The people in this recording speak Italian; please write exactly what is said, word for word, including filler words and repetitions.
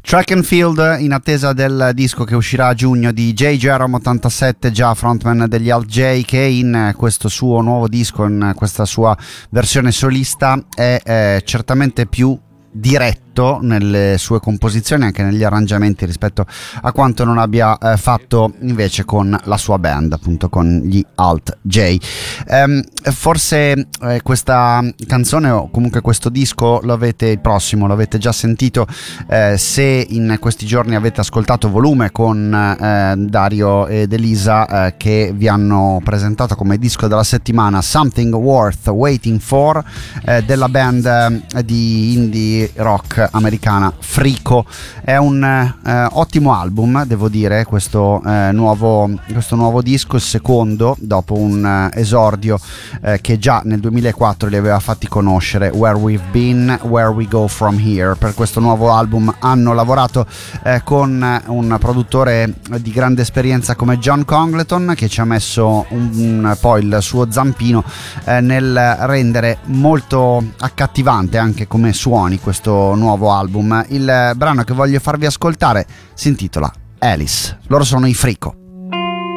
Track and Field, in attesa del disco che uscirà a giugno di J. Jerome ottantasette, già frontman degli Alt J, che in questo suo nuovo disco, in questa sua versione solista, è eh, certamente più diretto nelle sue composizioni, anche negli arrangiamenti, rispetto a quanto non abbia eh, fatto invece con la sua band, appunto con gli Alt J. Um, forse eh, questa canzone, o comunque questo disco, lo avete, il prossimo lo avete già sentito eh, se in questi giorni avete ascoltato Volume con eh, Dario ed Elisa, eh, che vi hanno presentato come disco della settimana Something Worth Waiting For, eh, della band eh, di indie rock americana Frico. È un eh, ottimo album, devo dire, questo, eh, nuovo, questo nuovo disco, il secondo dopo un eh, esordio eh, che già nel duemilaquattro li aveva fatti conoscere, Where We've Been, Where We Go From Here. Per questo nuovo album hanno lavorato eh, con un produttore di grande esperienza come John Congleton, che ci ha messo un, un, poi il suo zampino eh, nel rendere molto accattivante anche come suoni questo nuovo album. Il brano che voglio farvi ascoltare si intitola Alice. Loro sono i Frico.